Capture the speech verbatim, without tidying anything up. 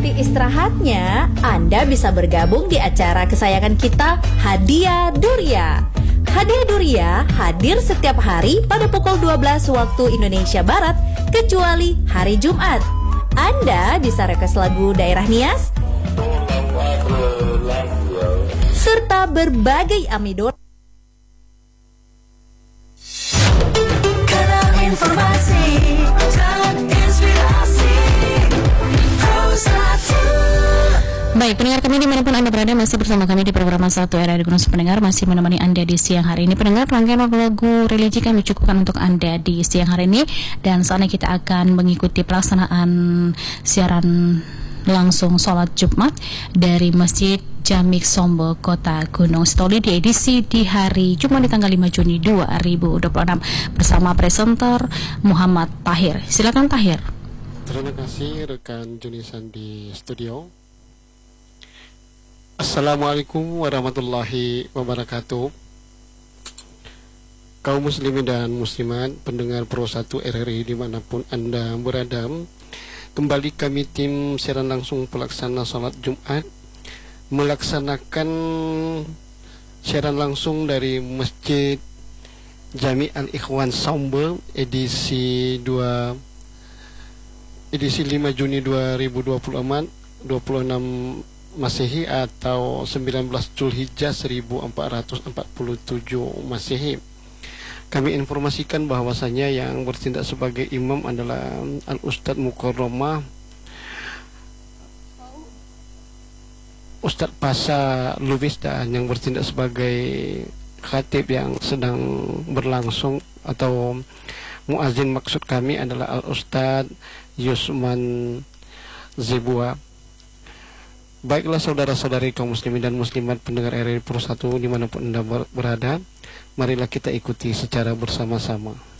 menikmati istirahatnya, Anda bisa bergabung di acara kesayangan kita, Hadiah Duria. Hadiah Duria hadir setiap hari pada pukul dua belas waktu Indonesia Barat, kecuali hari Jumat. Anda bisa request lagu daerah Nias, serta berbagai amidor. Kanal informasi dan inspirasi Pro Baik, pendengar kami dimanapun Anda berada, masih bersama kami di program satu era di Gunung Pendengar, masih menemani Anda di siang hari ini. Pendengar, rangkaian lagu religi kami cukupkan untuk Anda di siang hari ini. Dan saatnya kita akan mengikuti pelaksanaan siaran langsung sholat Jumat dari Masjid Jamik Sombo, Kota Gunung Sitoli di edisi di hari Jumat di tanggal lima Juni dua ribu dua puluh enam bersama presenter Muhammad Tahir. Silakan Tahir. Terima kasih rekan Junisan di studio. Assalamualaikum warahmatullahi wabarakatuh. Kaum muslimin dan muslimat, pendengar Pro satu R R I dimanapun Anda berada, kembali kami tim siaran langsung pelaksana sholat Jumat melaksanakan siaran langsung dari Masjid Jami Al-Ikhwan Sombo edisi dua edisi lima Juni dua ribu dua puluh enam Masehi atau sembilan belas Zulhijjah seribu empat ratus empat puluh tujuh Masehi. Kami informasikan bahwasanya yang bertindak sebagai imam adalah Al-Ustadz Mukarramah Ustadz Pasha Lubis, dan yang bertindak sebagai khatib yang sedang berlangsung atau muazin maksud kami adalah Al-Ustadz Yusman Zebua. Baiklah saudara-saudari kaum muslimin dan muslimat pendengar R R I Pro satu dimanapun Anda berada, marilah kita ikuti secara bersama-sama.